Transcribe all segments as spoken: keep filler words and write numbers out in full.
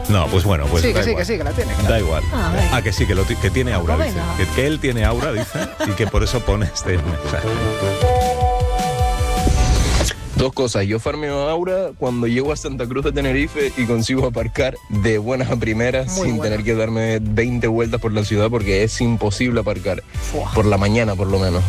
No, pues bueno, pues Sí, da que sí, igual. que sí, que la tiene. Claro. Da igual. Ah, venga. Ah, que sí, que, lo ti- que tiene aura, Pues dice. venga. Que, que él tiene aura, dice, y que por eso pone este mensaje. Dos cosas, yo farmeo Aura cuando llego a Santa Cruz de Tenerife y consigo aparcar de buenas a primeras Muy sin buena. tener que darme veinte vueltas por la ciudad porque es imposible aparcar, por la mañana por lo menos.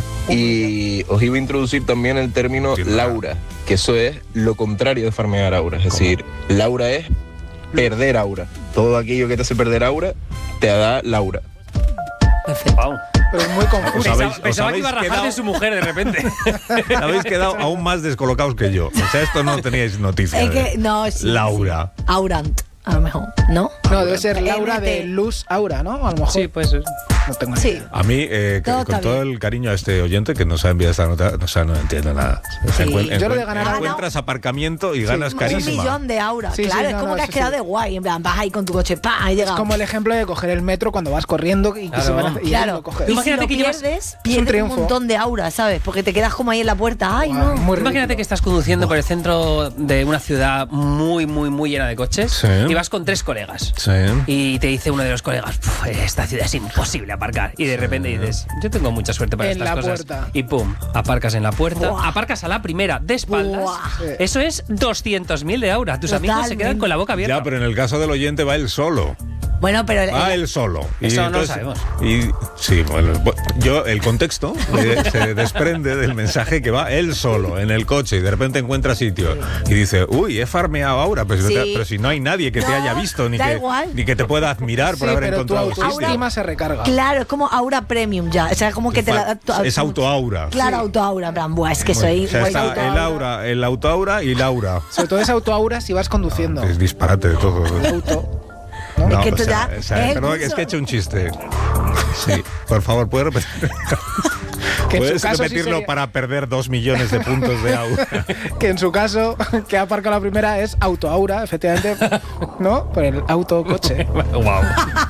Y os iba a introducir también el término Sí, Laura, que eso es lo contrario de farmear Aura, es decir, Laura es perder Aura. Todo aquello que te hace perder Aura, te da Laura. Perfecto. Wow. Pero es muy confuso. Os Pensaba, habéis- os pensaba que habéis iba a rajar quedado- de su mujer de repente. Habéis quedado aún más descolocados que yo. O sea, esto no teníais noticia. Es de- que, no, sí, Laura. sí. Aurant, a lo mejor, ¿no? No, debe ser Laura M T. de Luz Aura, ¿no? A lo mejor. Sí, pues. No tengo ni Sí. idea. A mí, eh, que- Todo con está todo bien. el cariño a este oyente que nos ha enviado esta nota, o sea, no entiendo nada. O sea, Sí. encuent- Yo lo de encuent- ganar aura- encuentras aparcamiento y ganas Un carisma. millón de auras, Sí, sí, claro, no, es como no, que has sí, quedado sí. de guay, en plan, vas ahí con tu coche, ¡pam! Y Es llega. como el ejemplo de coger el metro cuando vas corriendo y que Claro. se van a, y Claro, lo coges. y Imagínate si que lo llevas- pierdes, pierdes un, triunfo. montón de aura, ¿sabes? Porque te quedas como ahí en la puerta, ¡ay, Guau, no! muy Imagínate ridículo. que estás conduciendo por el centro de una ciudad muy, muy, muy llena de coches Sí. y vas con tres colegas. Sí. Y te dice uno de los colegas, "Puf, esta ciudad es imposible aparcar". Y de repente dices, yo tengo mucha suerte para En estas la cosas. puerta. Y pum, aparcas en la puerta. Buah. Aparcas a la primera, de espaldas. Buah. Sí. Eso es doscientos mil de aura. Tus amigos se Totalmente. quedan con la boca abierta. Ya, pero en el caso del oyente va él solo. Bueno, pero. Va el- él solo. Eso no lo sabemos. Y sí, bueno, bu- yo el contexto eh, se desprende del mensaje que va él solo en el coche y de repente encuentra sitio y dice, uy, he farmeado ahora, pero, si no te- Sí. pero si no hay nadie que te No, haya visto ni da que, igual. ni que te pueda admirar por Sí, haber pero tu encontrado un sitio. autoestima se recarga. Claro, es como aura premium ya. O sea, como que te la. tu- Es autoaura. Claro, autoaura, en plan, buah, es que Bueno, soy. o sea, guay, está autoaura. el aura, el autoaura y Laura. Sobre todo es autoaura si vas conduciendo. Es disparate de todo. El auto. No, Es que o tú sea, ya- o sea, es perdón, el es que he curso. hecho un chiste. Sí, por favor, ¿puedes repetir? Que en ¿Puedes su caso sí repetirlo sería- para perder dos millones de puntos de aura? Que en su caso, que ha aparcado la primera es autoaura, efectivamente, ¿no? Por el autocoche. Wow.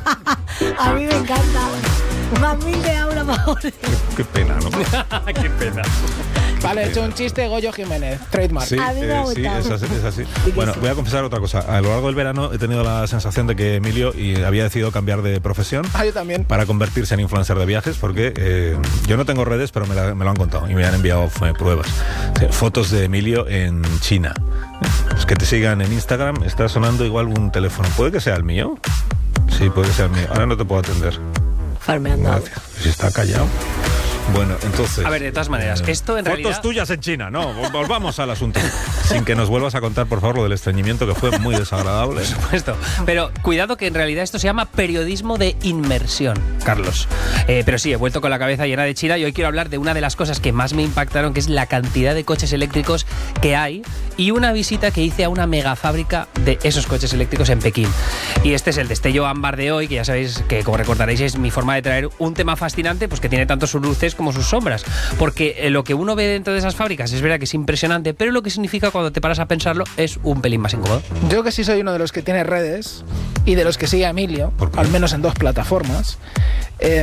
A mí me encanta. Más mil de aura, por favor. Qué pena, ¿no? Qué pena. Vale, he hecho un chiste, Goyo Jiménez, trademark. Sí, A mí me ha eh, sí, gustado. es así, es así. Bueno, voy a confesar otra cosa. A lo largo del verano he tenido la sensación de que Emilio y había decidido cambiar de profesión Ah, yo también. para convertirse en influencer de viajes, porque eh, yo no tengo redes, pero me, la- me lo han contado y me han enviado eh, pruebas. Sí, fotos de Emilio en China. Es que te sigan en Instagram, está sonando igual un teléfono. ¿Puede que sea el mío? Sí, puede que sea el mío. Ahora no te puedo atender. Farmeando. Gracias. Si está callado. Bueno, entonces... A ver, de todas maneras, esto en Fotos realidad... tuyas en China, no, vol- volvamos al asunto. Sin que nos vuelvas a contar, por favor, lo del estreñimiento, que fue muy desagradable. Por supuesto. Pero cuidado que en realidad esto se llama periodismo de inmersión, Carlos. Eh, pero sí, he vuelto con la cabeza llena de China y hoy quiero hablar de una de las cosas que más me impactaron, que es la cantidad de coches eléctricos que hay y una visita que hice a una megafábrica de esos coches eléctricos en Pekín. Y este es el destello ámbar de hoy, que ya sabéis que, como recordaréis, es mi forma de traer un tema fascinante, pues que tiene tanto sus luces como sus sombras. Porque eh, lo que uno ve dentro de esas fábricas es verdad que es impresionante, pero lo que significa cuando te paras a pensarlo es un pelín más incómodo. Yo que sí soy uno de los que tiene redes y de los que sigue a Emilio, ¿Por qué? al menos en dos plataformas. Eh,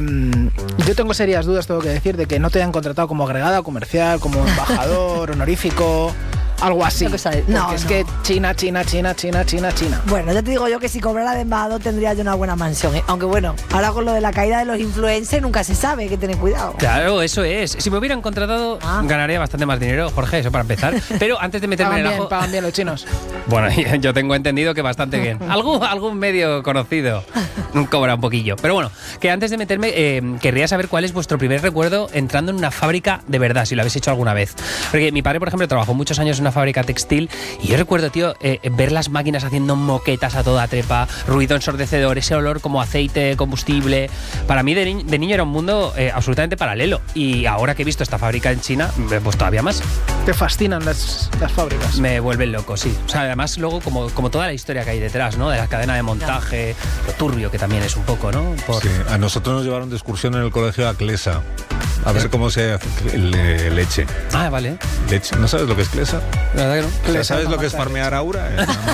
yo tengo serias dudas, tengo que decir, de que no te hayan contratado como agregada comercial, como embajador honorífico, algo así. Lo que sabe- Porque no, es no. que China, China, China, China, China, China. Bueno, ya te digo yo que si cobrara de embajador tendría yo una buena mansión, ¿eh? Aunque bueno, ahora con lo de la caída de los influencers nunca se sabe, hay que tener cuidado. Claro, eso es. Si me hubieran contratado, Ah. ganaría bastante más dinero, Jorge, eso para empezar. Pero antes de meterme Pagan en el bien, ajo... pagan bien los chinos. Bueno, yo tengo entendido que bastante bien. Algún, algún medio conocido cobra un poquillo. Pero bueno, que antes de meterme, eh, querría saber cuál es vuestro primer recuerdo entrando en una fábrica de verdad, si lo habéis hecho alguna vez. Porque mi padre, por ejemplo, trabajó muchos años en una fábrica textil y yo recuerdo, tío, eh, ver las máquinas haciendo moquetas a toda trepa, ruido ensordecedor, ese olor como aceite, combustible. Para mí de, ni- de niño era un mundo eh, absolutamente paralelo. Y ahora que he visto esta fábrica en China, pues todavía más. Te fascinan las, las fábricas. Me vuelven loco, sí. O sea, además luego como, como toda la historia que hay detrás, ¿no? De la cadena de montaje, lo turbio que también es un poco, ¿no? Por... Sí, a nosotros nos llevaron de excursión en el colegio a Clesa, a ver cómo se hace le- leche. Ah, vale. leche. ¿No sabes lo que es Clesa? La verdad que no. O sea, Clesa, ¿sabes una lo que es marca de farmear aura? Es una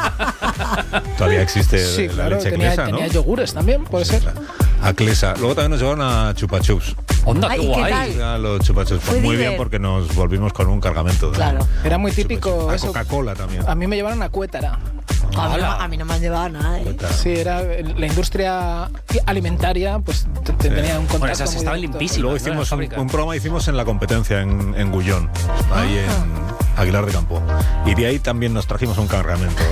marca- Todavía existe Sí, la claro, leche tenía, Clesa, ¿no? tenía yogures también, puede ser. A Clesa. Luego también nos llevaron a Chupa Chups. Onda, Ay, qué ¿y qué guay. tal? A los Chupa Chups. Pues Fue muy diver. bien porque nos volvimos con un cargamento. De Claro. Era muy Chupa típico Chups. A eso. Coca-Cola también. A mí me llevaron a Cuétara. A mí, no, Hola. a mí no me han llevado nada, ¿eh? Sí, era la industria alimentaria, pues te- te tenía un contacto Bueno, esas muy estaban directo. limpísimas. Y luego ¿no? hicimos Las un, fábricas. un programa hicimos en la competencia en, en Gullón, ahí en Aguilar de Campo. Y de ahí también nos trajimos un cargamento.